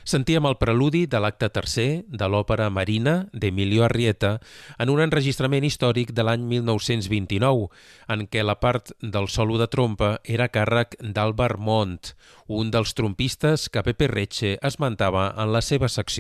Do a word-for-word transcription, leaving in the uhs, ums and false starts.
Sentíem el preludi de l'acte tercer de l'òpera Marina d'Emilio Arrieta en un enregistrament històric de l'any mil nou-cents vint-i-nou, en què la part del solo de trompa era a càrrec d'Àlvar Montt, un dels trompistes que Pepe Reche esmentava en la seva secció.